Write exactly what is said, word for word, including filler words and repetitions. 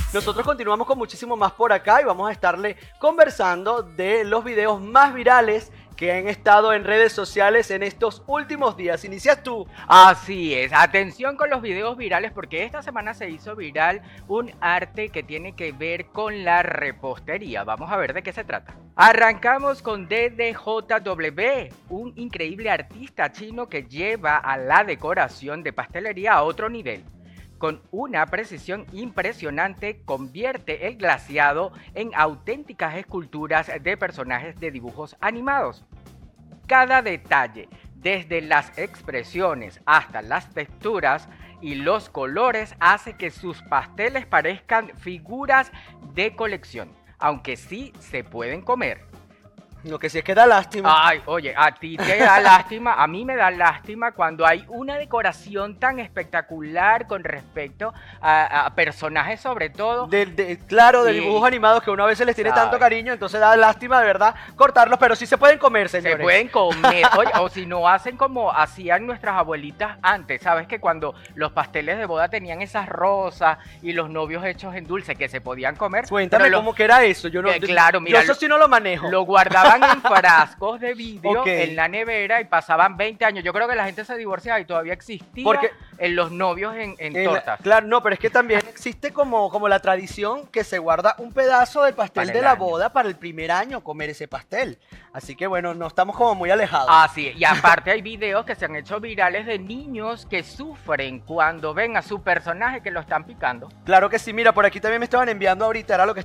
Nosotros continuamos con muchísimo más por acá y vamos a estarle conversando de los videos más virales que han estado en redes sociales en estos últimos días. ¿Inicias tú? Así es, atención con los videos virales porque esta semana se hizo viral un arte que tiene que ver con la repostería. Vamos a ver de qué se trata. Arrancamos con D D J W, un increíble artista chino que lleva a la decoración de pastelería a otro nivel. Con una precisión impresionante, convierte el glaseado en auténticas esculturas de personajes de dibujos animados. Cada detalle, desde las expresiones hasta las texturas y los colores, hace que sus pasteles parezcan figuras de colección, aunque sí se pueden comer. Lo que sí es que da lástima. Ay, oye, a ti te da lástima, a mí me da lástima cuando hay una decoración tan espectacular con respecto a, a personajes sobre todo. De, de, claro, de y, dibujos animados que uno a veces les tiene ¿sabes? tanto cariño, entonces da lástima de verdad cortarlos, pero sí se pueden comer, señores. Se pueden comer, oye, o si no hacen como hacían nuestras abuelitas antes, ¿sabes? Que cuando los pasteles de boda tenían esas rosas y los novios hechos en dulce que se podían comer. Cuéntame cómo los, que era eso, yo no, que, claro, mira, yo eso sí no lo manejo. Lo guardaban en frascos de vidrio okay. en la nevera y pasaban veinte años. Yo creo que la gente se divorciaba y todavía existía porque en los novios en, en, en tortas. La, claro, no, pero es que también existe como, como la tradición que se guarda un pedazo del pastel para de la año. boda para el primer año comer ese pastel. Así que bueno, no estamos como muy alejados. Ah, sí, y aparte hay videos que se han hecho virales de niños que sufren cuando ven a su personaje que lo están picando. Claro que sí, mira, por aquí también me estaban enviando ahorita, era lo que